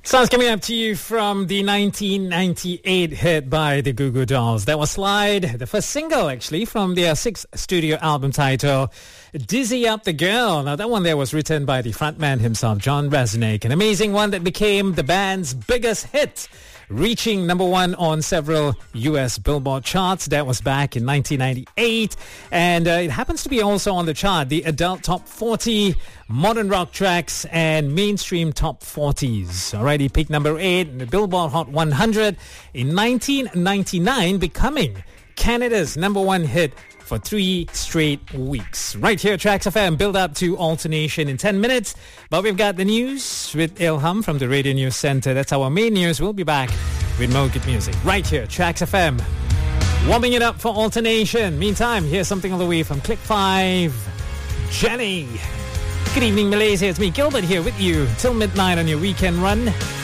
Sounds coming up to you from the 1998 hit by the Goo Goo Dolls. That was Slide, the first single actually from their sixth studio album title, Dizzy Up the Girl. Now that one there was written by the frontman himself, John Resnick, an amazing one that became the band's biggest hit, reaching number one on several US Billboard charts. That was back in 1998. And it happens to be also on the chart, the Adult Top 40, Modern Rock Tracks, and Mainstream Top 40s. Alrighty, peaked number 8 in the Billboard Hot 100 in 1999, becoming Canada's number one hit for 3 straight weeks. Right here, Tracks FM, build up to alternation in 10 minutes. But we've got the news with Ilham from the Radio News Center. That's our main news. We'll be back with more good music. Right here, Tracks FM. Warming it up for alternation. Meantime, here's something all the way from Click 5. Jenny. Good evening, Malaysia. It's me, Gilbert, here with you till midnight on your weekend run.